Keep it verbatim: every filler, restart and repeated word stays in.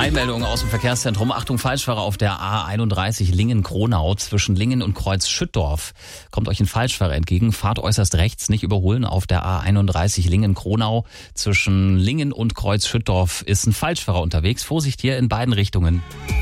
Eilmeldung aus dem Verkehrszentrum. Achtung, Falschfahrer auf der A einunddreißig Lingen-Kronau zwischen Lingen und Kreuz Schüttdorf. Kommt euch ein Falschfahrer entgegen, fahrt äußerst rechts, nicht überholen. Auf der A einunddreißig Lingen-Kronau zwischen Lingen und Kreuz Schüttdorf ist ein Falschfahrer unterwegs. Vorsicht hier in beiden Richtungen.